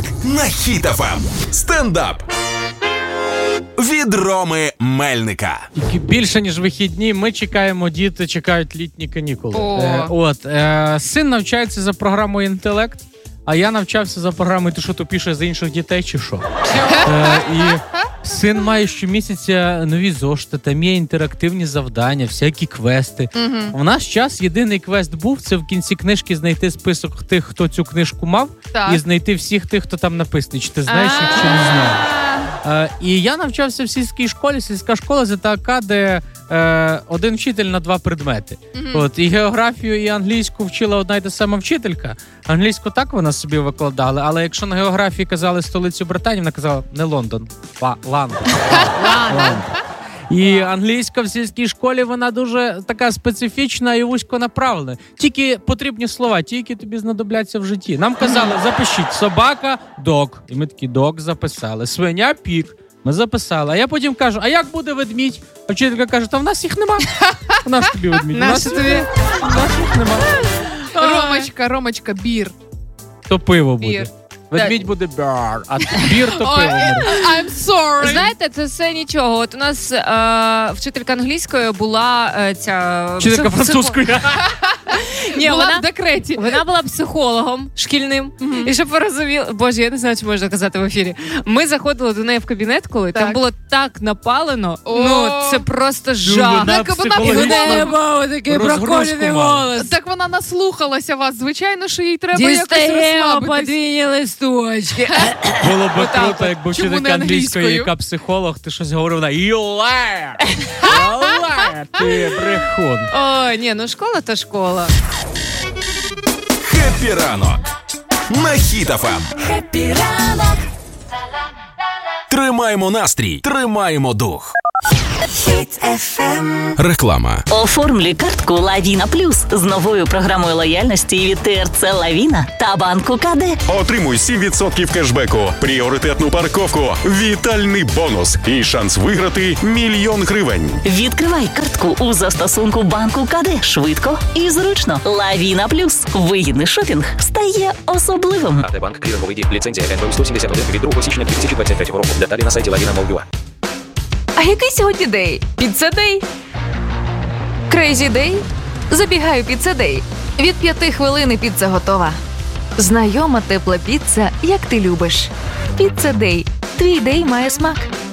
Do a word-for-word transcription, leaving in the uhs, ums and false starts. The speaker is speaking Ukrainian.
на Хіт еф ем. Стендап від Роми Мельника. Більше, ніж вихідні, ми чекаємо, діти чекають літні канікули. Е, от, е, син навчається за програмою «Інтелект», а я навчався за програмою «Ти що, тупіше за інших дітей чи що?». Е, і син має щомісяця нові зошити, там є інтерактивні завдання, всякі квести. Угу. В наш час єдиний квест був, це в кінці книжки знайти список тих, хто цю книжку мав, так. і знайти всіх тих, хто там написаний. Чи ти знаєш їх, чи не знаєш. Е, і я навчався в сільській школі. Сільська школа – це така, де е, один вчитель на два предмети. Mm-hmm. От, і географію, і англійську вчила одна й та сама вчителька. Англійську так вона собі викладала, але якщо на географії казали столицю Британії, вона казала не Лондон, а Лондон. Лондон. І англійська в сільській школі, вона дуже така специфічна і вузьконаправлена. Тільки потрібні слова, ті, які тобі знадобляться в житті. Нам казали, запишіть собака – дог. І ми такі дог записали. Свиня – пік. Ми записали. А я потім кажу, а як буде ведмідь? А вчителька каже, та в нас їх нема. У нас тобі ведмідь. У нас тобі. У нас їх нема. Ромочка, Ромочка, бір. То пиво буде. Ведмідь буде бір, а бір то пиво. I'm sorry. Знаєте, це все нічого. От у нас е, вчителька англійської була е, ця... Вчителька французької. Ні, була вона в декреті. Вона була психологом шкільним. Mm-hmm. І щоб ви розуміли... Боже, я не знаю, чи можна казати в ефірі. Ми заходили до неї в кабінет, коли так. там було так напалено. О! Ну, це просто жах. Вона психологічно такий проколений голос. Так вона наслухалася вас. Звичайно, що їй треба Дістаємо якось розслабитись. подвійні листочки. Було б круто, якби вчителька англійської, яка психолог, ти щось говорив, вона «You liar! You liar! Ти брехун!» Ой, ні, ну школа то школа. Хеппі ранок на Хіт еф ем. Хеппі ранок. Тримаємо настрій, тримаємо дух. Хіт еф ем. Реклама. Оформлюй картку Лавіна Плюс з новою програмою лояльності від ТРЦ Лавіна та банку ка де. Отримуй сім відсотків кешбеку, пріоритетну парковку, вітальний бонус і шанс виграти мільйон гривень. Відкривай картку у застосунку банку ка де. Швидко і зручно. Лавіна Плюс. Вигідний шопінг стає особливим. АТ Банк, кліринговий дій, ліцензія ен ве ем сто сімдесят один від другого січня дві тисячі двадцять третього року. Деталі на сайті Лавіна Молдова. А який сьогодні день? Піцца-дей? Крейзі-дей? Забігаю піцца-дей. Від п'яти хвилин піца готова. Знайома тепла піца, як ти любиш. Піцца-дей. Твій дей має смак.